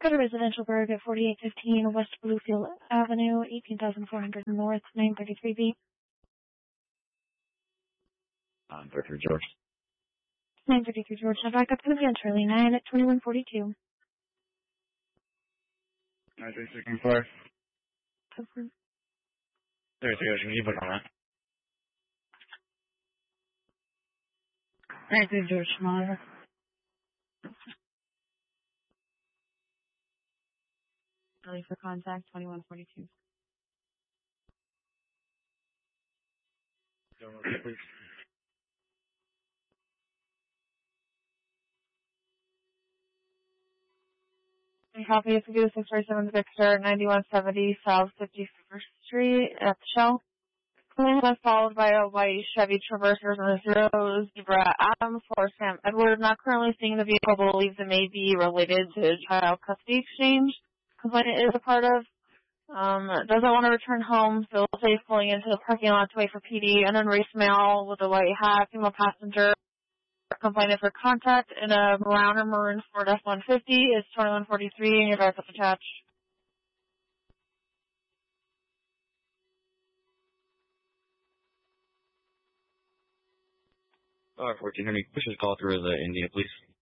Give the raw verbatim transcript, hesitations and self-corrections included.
Got a residential burg at forty-eight fifteen West Bluefield Avenue, eighteen thousand four hundred North, nine thirty-three B. Um, thirty-three George. nine thirty-three George. Now back up to the van, Charlie nine at twenty-one forty-two. nine three six five. Okay. thirty-three Ocean, can you put on that? nine three George, monitor. Ready for contact, twenty-one forty-two. Please. Copy of the six forty-seven Victor, ninety-one seventy South fifty-first Street at the Shell. Claim was followed by a white Chevy Traverse on the zero Zebra Adam for Sam Edward. Not currently seeing the vehicle, but believes it may be related to child custody exchange. Complainant is a part of. Um, doesn't want to return home, feels safe pulling into the parking lot to wait for P D. An unraced male with a white hat, female passenger. Complainant for contact in a brown or maroon Ford F one fifty is twenty-one forty-three and your backup attached. Uh, fourteen hundred, push this call through as uh, India, please.